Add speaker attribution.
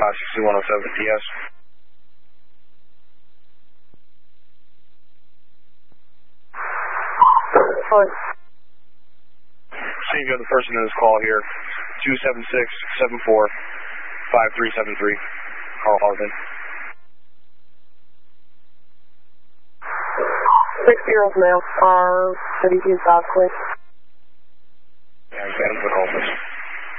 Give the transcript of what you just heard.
Speaker 1: 56107 TS.
Speaker 2: Fine.
Speaker 1: Seeing you the person in this call here, 276-74-5373, Carl Harvin.
Speaker 2: 6 0 now, 72 South Cliff.